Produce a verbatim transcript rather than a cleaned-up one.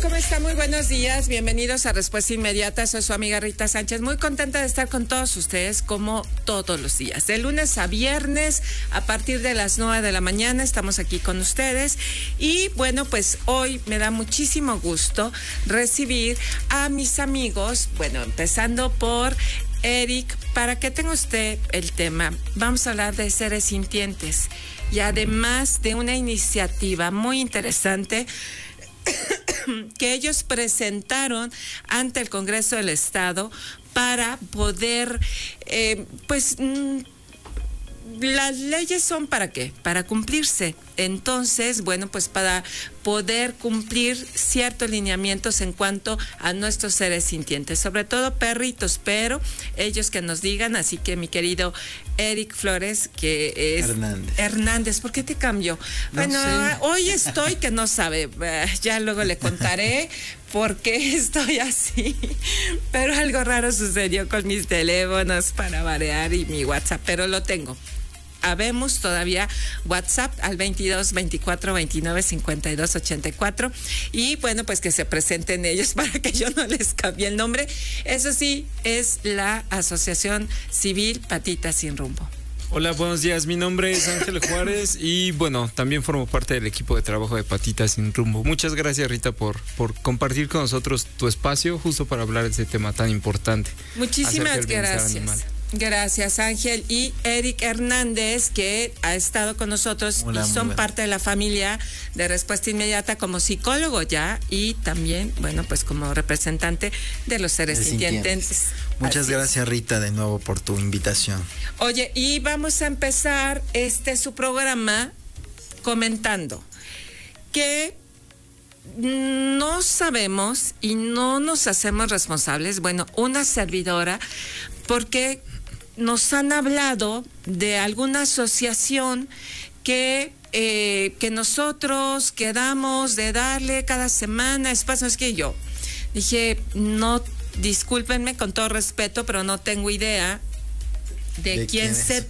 ¿Cómo está? Muy buenos días, bienvenidos a Respuesta Inmediata, soy su amiga Rita Sánchez, muy contenta de estar con todos ustedes como todos los días, de lunes a viernes, a partir de las nueve de la mañana estamos aquí con ustedes y bueno, pues hoy me da muchísimo gusto recibir a mis amigos, bueno, empezando por Eric, para que tenga usted el tema, vamos a hablar de seres sintientes y además de una iniciativa muy interesante que ellos presentaron ante el Congreso del Estado para poder, eh, pues, mm, las leyes son ¿para qué? Para cumplirse. Entonces, bueno, pues para poder cumplir ciertos lineamientos en cuanto a nuestros seres sintientes, sobre todo perritos, pero ellos que nos digan, así que mi querido Eric Flores, que es Hernández. Hernández, ¿por qué te cambió? No bueno, sé. Hoy estoy que no sabe, ya luego le contaré por qué estoy así, pero algo raro sucedió con mis teléfonos para variar y mi WhatsApp, pero lo tengo. Habemos todavía WhatsApp al veintidós veinticuatro veintinueve cincuenta y dos ochenta y cuatro y bueno, pues que se presenten ellos para que yo no les cambie el nombre. Eso sí, es la Asociación Civil Patitas Sin Rumbo. Hola, buenos días, mi nombre es Ángel Juárez y bueno, también formo parte del equipo de trabajo de Patitas Sin Rumbo. Muchas gracias, Rita, por, por compartir con nosotros tu espacio justo para hablar de este tema tan importante. Muchísimas gracias. Gracias, Ángel. Y Eric Hernández, que ha estado con nosotros. Hola, y son parte de la familia de Respuesta Inmediata como psicólogo ya y también, bueno, pues como representante de los seres de sintientes. sintientes. Muchas Así gracias, es. Rita, de nuevo por tu invitación. Oye, y vamos a empezar este su programa comentando que no sabemos y no nos hacemos responsables, bueno, una servidora, porque nos han hablado de alguna asociación que, eh, que nosotros quedamos de darle cada semana espacio. Es que yo dije, no, discúlpenme con todo respeto, pero no tengo idea de, ¿De quién, quién se